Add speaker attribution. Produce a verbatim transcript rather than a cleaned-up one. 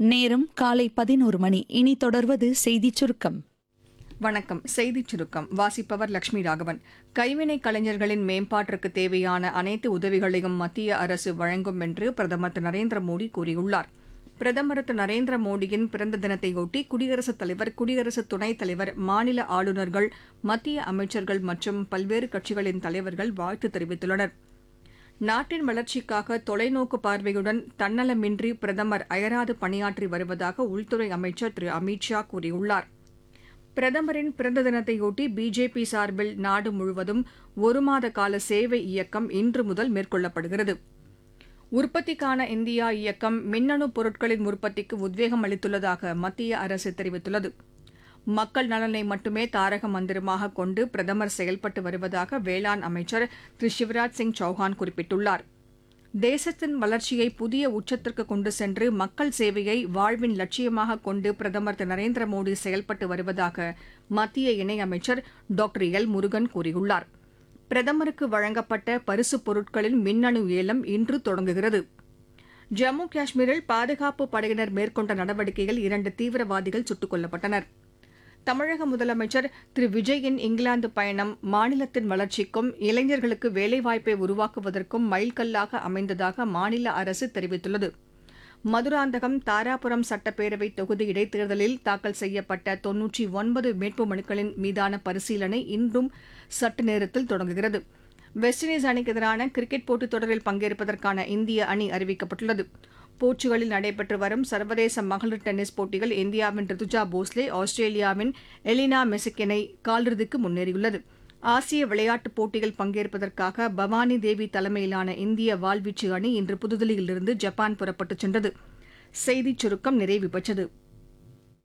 Speaker 1: நேரம் காலை பதினோரு மணி. இனி தொடர்வது செய்திச் சுருக்கம்.
Speaker 2: வணக்கம். செய்திச் சுருக்கம் வாசிப்பவர் லட்சுமி ராகவன். கைவினை கலைஞர்களின் மேம்பாட்டிற்கு தேவையான அனைத்து உதவிகளையும் மத்திய அரசு வழங்கும் என்று பிரதமர் திரு நரேந்திர மோடி கூறியுள்ளார். பிரதமர் திரு நரேந்திர மோடியின் பிறந்த தினத்தையொட்டி குடியரசுத் தலைவர், குடியரசு துணைத் தலைவர், மாநில ஆளுநர்கள், மத்திய அமைச்சர்கள் மற்றும் பல்வேறு கட்சிகளின் தலைவர்கள் வாழ்த்து தெரிவித்துள்ளனர். நாட்டின் வளர்ச்சிக்காக தொலைநோக்கு பார்வையுடன் தன்னலமின்றி பிரதமர் அயராது பணியாற்றி வருவதாக உள்துறை அமைச்சர் திரு அமித் ஷா கூறியுள்ளார். பிரதமரின் பிறந்த தினத்தையொட்டி பிஜேபி சார்பில் நாடு முழுவதும் ஒரு மாத கால சேவை இயக்கம் இன்று முதல் மேற்கொள்ளப்படுகிறது. உற்பத்திக்கான இந்தியா இயக்கம் மின்னணு பொருட்களின் உற்பத்திக்கு உத்வேகம் அளித்துள்ளதாக மத்திய அரசு தெரிவித்துள்ளது. மக்கள் நலனை மட்டுமே தாரக மந்திரமாக கொண்டு பிரதமர் செயல்பட்டு வருவதாக வேளாண் அமைச்சர் திரு சிவராஜ் சிங் சௌஹான் குறிப்பிட்டுள்ளார். தேசத்தின் வளர்ச்சியை புதிய உச்சத்திற்கு கொண்டு சென்று மக்கள் சேவையை வாழ்வின் லட்சியமாக கொண்டு பிரதமர் திரு நரேந்திர மோடி செயல்பட்டு வருவதாக மத்திய இணையமைச்சர் டாக்டர் எல் முருகன் கூறியுள்ளார். பிரதமருக்கு வழங்கப்பட்ட பரிசுப் பொருட்களின் மின்னணு ஏலம் இன்று தொடங்குகிறது. ஜம்மு காஷ்மீரில் பாதுகாப்பு படையினர் மேற்கொண்ட நடவடிக்கையில் இரண்டு தீவிரவாதிகள் சுட்டுக் கொல்லப்பட்டனர். தமிழக முதலமைச்சர் திரு விஜயின் இங்கிலாந்து பயணம் மாநிலத்தின் வளர்ச்சிக்கும் இளைஞர்களுக்கு வேலைவாய்ப்பை உருவாக்குவதற்கும் மைல்கல்லாக அமைந்ததாக மாநில அரசு தெரிவித்துள்ளது. மதுராந்தகம், தாராபுரம் சட்டப்பேரவை தொகுதி இடைத்தேர்தலில் தாக்கல் செய்யப்பட்ட தொன்னூற்றி ஒன்பது வேட்புமனுக்களின் மீதான பரிசீலனை இன்றும் சற்று நேரத்தில் தொடங்குகிறது. வெஸ்ட் இண்டீஸ் அணிக்கு எதிரான கிரிக்கெட் போட்டித் தொடரில் பங்கேற்பதற்கான இந்திய அணி அறிவிக்கப்பட்டுள்ளது. போர்ச்சுகலில் நடைபெற்று வரும் சர்வதேச மகளிர் டென்னிஸ் போட்டியில் இந்தியாவின் ரிதுஜா போஸ்லே ஆஸ்திரேலியாவின் எலினா மெசிக் இணை காலிறுதிக்கு முன்னேறியுள்ளது. ஆசிய விளையாட்டுப் போட்டியில் பங்கேற்பதற்காக பவானி தேவி தலைமையிலான இந்திய வாள்வீச்சு அணி இன்று புதுதில்லியிலிருந்து ஜப்பான் புறப்பட்டுச் சென்றது. செய்திச் சுருக்கம் நிறைவு பெற்றது.